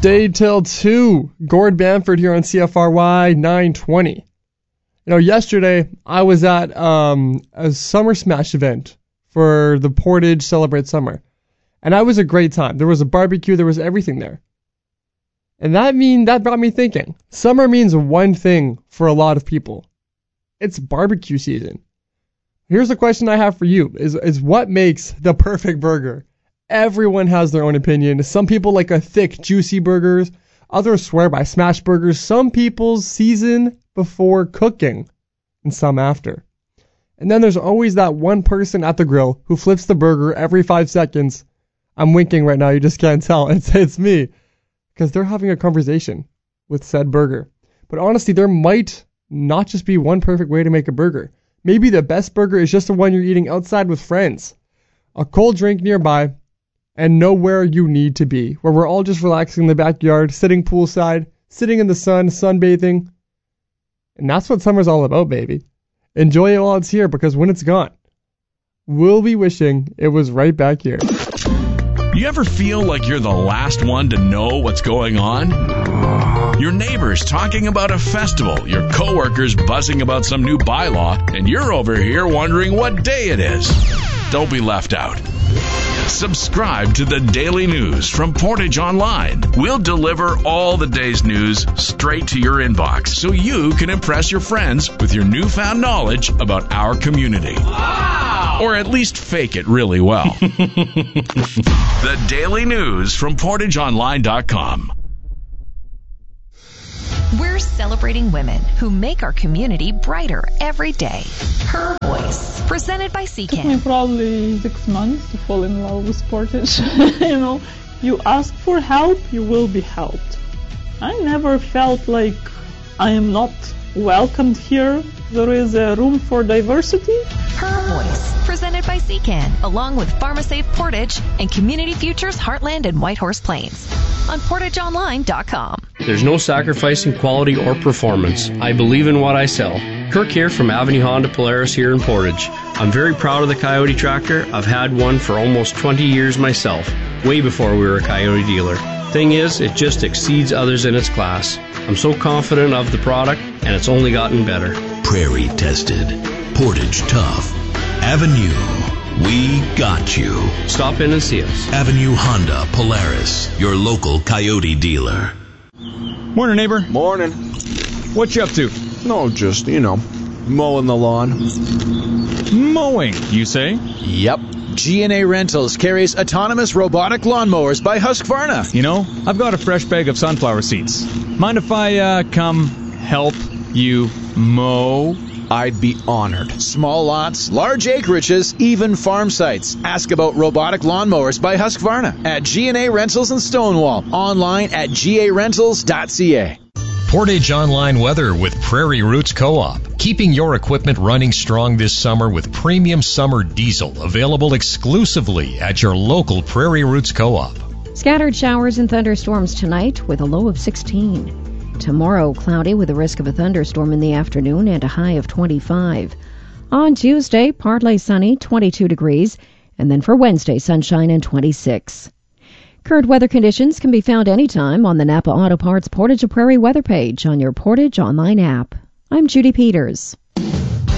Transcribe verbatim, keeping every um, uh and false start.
Stay till two. Gord Bamford here on C F R Y nine twenty. You know, yesterday I was at um, a Summer Smash event for the Portage Celebrate Summer. And that was a great time. There was a barbecue. There was everything there. And that mean that brought me thinking. Summer means one thing for a lot of people. It's barbecue season. Here's the question I have for you. Is, is what makes the perfect burger? Everyone has their own opinion. Some people like a thick, juicy burgers. Others swear by smash burgers. Some people season before cooking and some after. And then there's always that one person at the grill who flips the burger every five seconds. I'm winking right now. You just can't tell. It's, it's me. Because they're having a conversation with said burger. But honestly, there might not just be one perfect way to make a burger. Maybe the best burger is just the one you're eating outside with friends. A cold drink nearby, and nowhere you need to be. Where we're all just relaxing in the backyard, sitting poolside, sitting in the sun, sunbathing. And that's what summer's all about, baby. Enjoy it while it's here, because when it's gone, we'll be wishing it was right back here. You ever feel like you're the last one to know what's going on? Your neighbors talking about a festival, your coworkers buzzing about some new bylaw, and you're over here wondering what day it is. Don't be left out. Subscribe to the Daily News from Portage Online. We'll deliver all the day's news straight to your inbox so you can impress your friends with your newfound knowledge about our community. Wow! Or at least fake it really well. The Daily News from portage online dot com. We're celebrating women who make our community brighter every day. Her Voice, presented by C It took CAN. me probably six months to fall in love with Portage. You know, you ask for help, you will be helped. I never felt like I am not welcomed here. There is a room for diversity. Her Voice, presented by C CAN, along with PharmaSafe Portage and Community Futures Heartland and Whitehorse Plains on portage online dot com. There's no sacrificing quality or performance. I believe in what I sell. Kirk here from Avenue Honda Polaris here in Portage. I'm very proud of the Coyote tractor. I've had one for almost twenty years myself, way before we were a Coyote dealer. Thing is, it just exceeds others in its class. I'm so confident of the product, and it's only gotten better. Prairie tested. Portage tough. Avenue. We got you. Stop in and see us. Avenue Honda Polaris, your local Coyote dealer. Morning, neighbor. Morning. What you up to? No, just, you know, mowing the lawn. Mowing, you say? Yep. G N A Rentals carries autonomous robotic lawnmowers by Husqvarna. You know, I've got a fresh bag of sunflower seeds. Mind if I, uh, come help you mow? I'd be honored. Small lots, large acreages, even farm sites. Ask about robotic lawnmowers by Husqvarna at G N A Rentals in Stonewall. Online at g a rentals dot c a. Portage Online weather with Prairie Roots Co-op. Keeping your equipment running strong this summer with premium summer diesel available exclusively at your local Prairie Roots Co-op. Scattered showers and thunderstorms tonight with a low of sixteen. Tomorrow, cloudy with a risk of a thunderstorm in the afternoon and a high of twenty-five. On Tuesday, partly sunny, twenty-two degrees. And then for Wednesday, sunshine and twenty-six. Current weather conditions can be found anytime on the Napa Auto Parts Portage of Prairie weather page on your Portage Online app. I'm Judy Peters.